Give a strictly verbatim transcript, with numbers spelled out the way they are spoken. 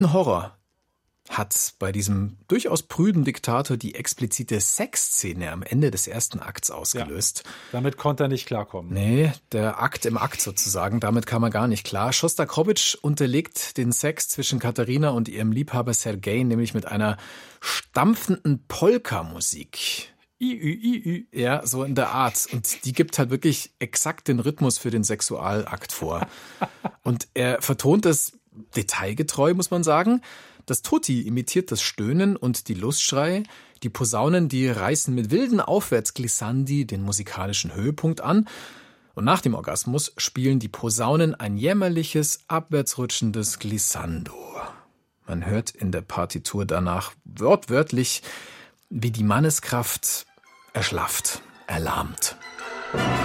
Ein Horror hat bei diesem durchaus prüden Diktator die explizite Sexszene am Ende des ersten Akts ausgelöst. Ja, damit konnte er nicht klarkommen. Nee, der Akt im Akt sozusagen, damit kam er gar nicht klar. Schostakowitsch unterlegt den Sex zwischen Katharina und ihrem Liebhaber Sergei nämlich mit einer stampfenden Polka-Musik. I, Ü, I, Ü. Ja, so in der Art. Und die gibt halt wirklich exakt den Rhythmus für den Sexualakt vor. Und er vertont es detailgetreu, muss man sagen. Das Tutti imitiert das Stöhnen und die Lustschrei. Die Posaunen, die reißen mit wilden Aufwärtsglissandi den musikalischen Höhepunkt an. Und nach dem Orgasmus spielen die Posaunen ein jämmerliches, abwärtsrutschendes Glissando. Man hört in der Partitur danach wortwörtlich, wie die Manneskraft erschlafft, erlahmt.